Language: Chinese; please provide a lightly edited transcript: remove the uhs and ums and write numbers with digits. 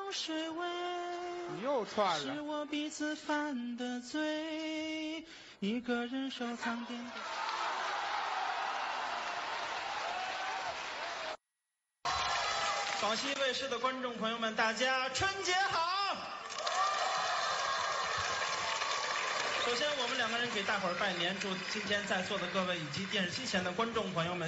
水味。 你又串了。 是我彼此犯的罪，一个人收藏点点。广西卫视的观众朋友们，大家春节好！首先，我们两个人给大伙儿拜年，祝今天在座的各位以及电视机前的观众朋友们。